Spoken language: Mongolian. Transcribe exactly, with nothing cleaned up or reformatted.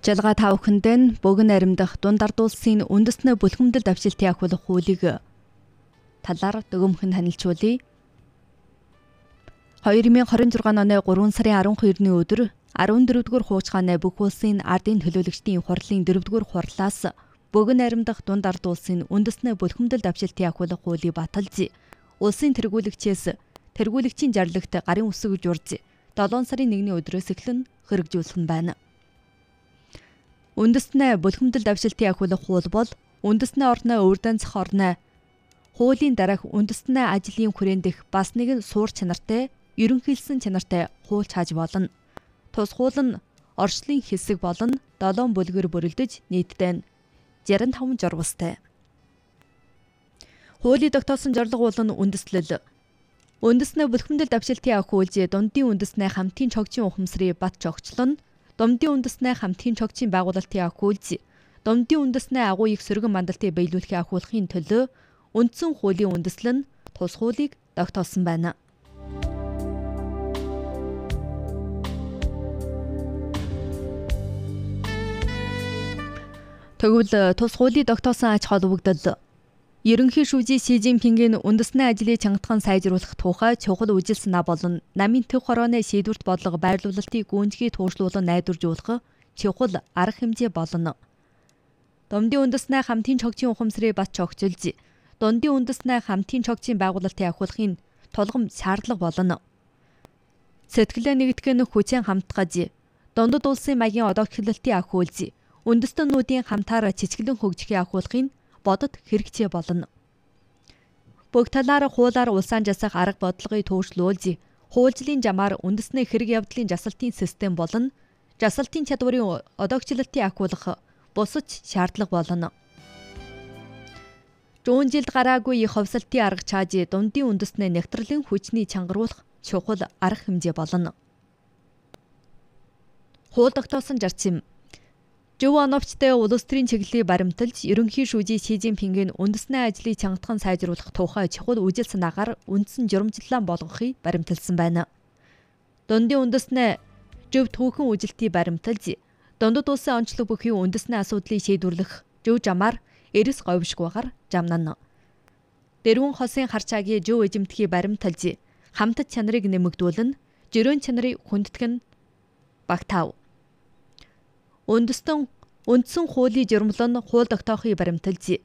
Жалгаа та бүхэндээ нь богино аримдах дунд ардуулсын үндэснэ бүлхэмдэлд авчилтын ахиулах хуулийг талаар дөгөмхөн танилцуулъя. хоёр мың хорин зургааны оны гурван сарын арван хоёрны өдөр арван дөрөвдүгээр хуучгааны бүх улсын ардын төлөөлөгчдийн хурлын дөрөвдүгээр хурлаас богино аримдах дунд ардуулсын үндэснэ бүлхэмдэлд авчилтын ахиулах хуулийг баталж, улсын тэргүүлэгчээс тэргүүлэгчийн жарлагт гарын үсэг журж долоон сарын нэгний өдрөөс эхлэн хэрэгжүүлсэн байна. Үндэснэ бүлхэмдэлд авчилтын ахиулах хууль бол үндэснэ орны өвөрдөн зах орны хуулийн дараах үндэснэ ажлын хүрээнд дэх бас нэгэн суур чанартай, ерөнхийлсөн чанартай хууль хааж болно. Тус хууль нь орчлын хэсэг болон долоон бүлгээр бүрэлдэж нийтдээ жарин таван журвастай. Хуулийг тогтоосон зорилго болон үндэслэл. Үндэснэ бүлхэмдэлд авчилтын ахиулж дундын үндэснэ хамтын чогжийн ухамсарыг бат чогчлон Домдын үндэснэ хамтын чогжийн байгуулалтын ахиулж, Домдын үндэснэ агуу их сөргөн мандалтыг биелүүлэхийг ахиулахын төлөө үндсэн хуулийн үндэслэл нь тус хуулийг тогтоосон байна. Тэгвэл тус хуулийг тогтоосон ач холбогдол. Ерөнхий шүүжийн Си Жинпингийн үндэснэ ажлыг чангатхан сайжруулах тухай чухал үжил санаа болон намын төв хорооны шийдвэрт бодлого байрлуулалтыг гүнзгий туушруулан найдваржуулах чухал арга хэмжээ болно. Домдын үндэснэ хамтын чогжийн ухамсарыг бат чогчилж, дундын үндэснэ хамтын чогжийн байгуулалтыг ахиулахын тулгам шаардлага болно. Сэтгэлээ нэгтгэх нь хүчээр хамтгаж, дундад улсын маягийн одоогчлолтыг ахиулж, үндэстэнүүдийн хамтаар чичгэлэн хөгжихийг ахиулахын бодод хэрэгжээ болно. Бүх талаар хуулиар улсаан жасах арга бодлогыг туушруулж, хуульчлалын жамаар үндэснэ хэрэг явдлын жасалтын систем болон жасалтын чадварын одоогчлолтыг ахиулах бусад шаардлага болно. Зуун жилд гараагүй их ховсолтын арга чааж дундын үндэснэ нэгтрлийн хүчний чангаруулах чухал арга хэмжээ болно. Хууль тогтоосон зарчим. Зөв оновчтой улс төрийн чиглэлийг баримталж, ерөнхий шүүжийн Си Жинпингийн үндэснэ ажлыг чангатхан сайжруулах тухай чухал үжил санаагаар үндсэн журамжлалаа болгохыг баримталсан байна. Дундын үндэснэ зөв түүхэн үжилтийг баримталж, дундад улсын онцлог бүхий үндэснэ асуудлыг шийдвэрлэх зөв жамаар эрс говьшгүйгээр жамнана. Дэрвэн хосын харчаагийн зөв эзэмтгийг баримталж, хамтд чанарыг нэмэгдүүлэн, жирийн чанарыг хүндэтгэн багтаав. Үндэстэн үндсэн хуулийн журмлан хууль тогтоохыг баримталж,